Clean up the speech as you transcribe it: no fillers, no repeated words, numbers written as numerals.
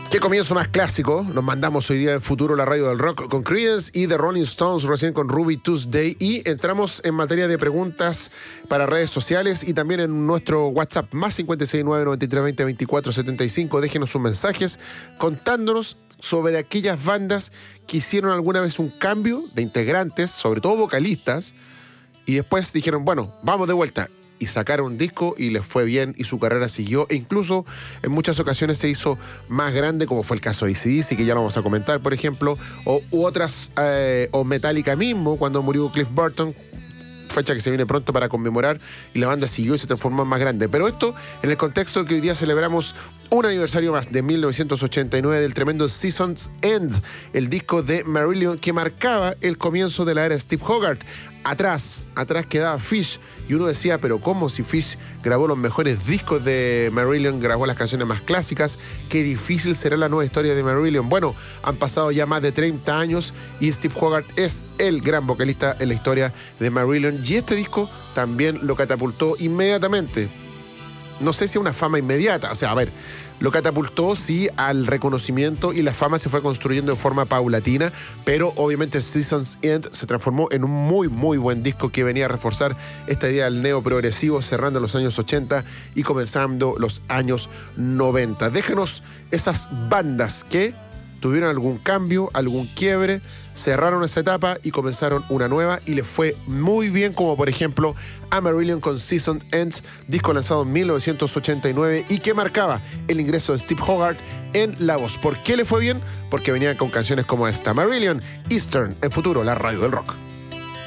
Qué comienzo más clásico. Nos mandamos hoy día en Futuro, la radio del rock, con Creedence y The Rolling Stones, recién con Ruby Tuesday. Y entramos en materia de preguntas para redes sociales y también en nuestro WhatsApp, más 569-9320-2475. Déjenos sus mensajes contándonos sobre aquellas bandas que hicieron alguna vez un cambio de integrantes, sobre todo vocalistas, y después dijeron, bueno, vamos de vuelta. Y sacaron un disco y les fue bien y su carrera siguió. E incluso en muchas ocasiones se hizo más grande, como fue el caso de AC/DC, que ya lo vamos a comentar, por ejemplo, u otras, o Metallica mismo, cuando murió Cliff Burton, fecha que se viene pronto para conmemorar, y la banda siguió y se transformó en más grande. Pero esto en el contexto que hoy día celebramos un aniversario más de 1989 del tremendo Season's End, el disco de Marillion que marcaba el comienzo de la era Steve Hogarth. Atrás quedaba Phish, y uno decía, pero ¿cómo si Phish grabó los mejores discos de Marillion, grabó las canciones más clásicas? Qué difícil será la nueva historia de Marillion. Bueno, han pasado ya más de 30 años y Steve Hogarth es el gran vocalista en la historia de Marillion, y este disco también lo catapultó inmediatamente. No sé si a una fama inmediata, o sea, a ver, lo catapultó sí al reconocimiento y la fama se fue construyendo de forma paulatina, pero obviamente Season's End se transformó en un muy, muy buen disco que venía a reforzar esta idea del neoprogresivo, cerrando los años 80 y comenzando los años 90. Déjenos esas bandas que tuvieron algún cambio, algún quiebre, cerraron esa etapa y comenzaron una nueva y les fue muy bien, como por ejemplo a Marillion con Season's End, disco lanzado en 1989 y que marcaba el ingreso de Steve Hogarth en la voz. ¿Por qué le fue bien? Porque venía con canciones como esta. Marillion, Eastern, en Futuro, la radio del rock.